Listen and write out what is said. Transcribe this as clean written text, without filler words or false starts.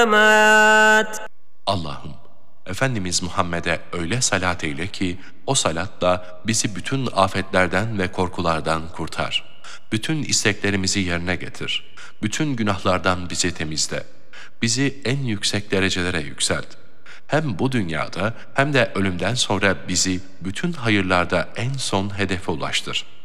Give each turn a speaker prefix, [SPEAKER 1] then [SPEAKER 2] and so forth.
[SPEAKER 1] Allah'ım, Efendimiz Muhammed'e öyle salat eyle ki, o salatla bizi bütün afetlerden ve korkulardan kurtar. Bütün isteklerimizi yerine getir. Bütün günahlardan bizi temizle. Bizi en yüksek derecelere yükselt. Hem bu dünyada hem de ölümden sonra bizi bütün hayırlarda en son hedefe ulaştır.